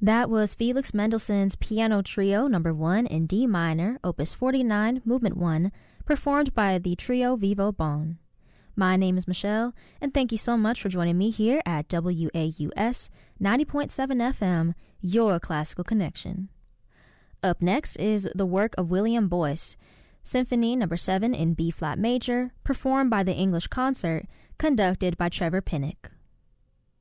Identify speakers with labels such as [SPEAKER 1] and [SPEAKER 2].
[SPEAKER 1] That was Felix Mendelssohn's Piano Trio No. 1 in D minor, Opus 49, Movement 1, performed by the Trio Vivo Bonn. My name is Michelle, and thank you so much for joining me here at WAUS 90.7 FM, your classical connection. Up next is the work of William Boyce, Symphony No. 7 in B-flat major, performed by the English Concert, conducted by Trevor Pinnock.